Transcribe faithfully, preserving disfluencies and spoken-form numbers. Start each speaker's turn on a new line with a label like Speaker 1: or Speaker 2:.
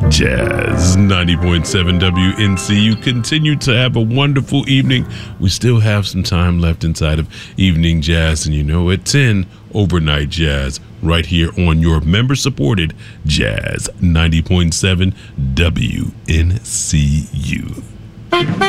Speaker 1: Jazz ninety point seven W N C. You continue to have a wonderful evening. We still have some time left inside of Evening Jazz, and you know, at ten, Overnight Jazz, right here on your member-supported Jazz ninety point seven W N C U.